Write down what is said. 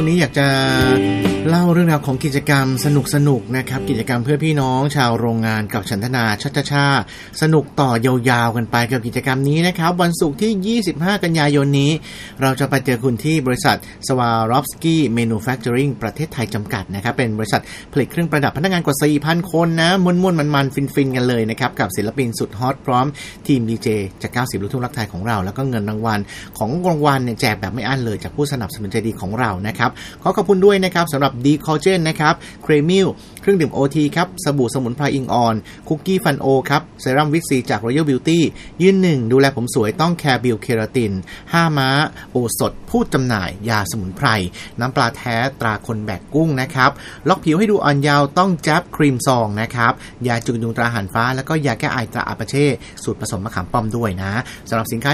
นี้อยากจะเล่าเรื่องราวของกิจกรรมสนุกๆนะครับกิจกรรมเพื่อพี่น้องชาวโรงงานกับฉันทนาชาสนุกต่อยาวๆกันไปกับกิจกรรมนี้นะครับวันศุกร์ที่25กันยายนนี้เราจะไปเจอคุณที่บริษัท Swarovski Manufacturing ประเทศไทยจำกัดนะครับเป็นบริษัทผลิตเครื่องประดับพนักงานกว่า 4,000 คนนะม่วนๆมันๆฟินๆกันเลยนะครับกับศิลปินสุดฮอตพร้อมทีมดีเจจาก90ลูกทุ่งรักไทยของเราแล้วก็เงินรางวัลของรางวัลเนี่ยแจกแบบไม่อั้นเลยจากผู้สนับสนุนใจดีของเรานะครับขอขอบคุณด้วยนะครับสำหรับดีคอลเจนนะครับเครมิลเครื่องดื่ม OT ครับสบู่สมุนไพรอิงออนคุกกี้ฟันโอครับเซรั่มวิตซีจาก Royal Beauty ยืนหนึ่งดูแลผมสวยต้องแคร์บิลเคราติน5ม้าโอสถผู้จำหน่ายยาสมุนไพรน้ำปลาแท้ตราคนแบกกุ้งนะครับล็อกผิวให้ดูอ่อนเยาว์ต้องแจ๊บครีมซองนะครับยาจุกยุงตราหานฟ้าแล้วก็ยาแก้ไอตราอาปาเช่สูตรผสมมะขามป้อมด้วยนะสำหรับสินค้า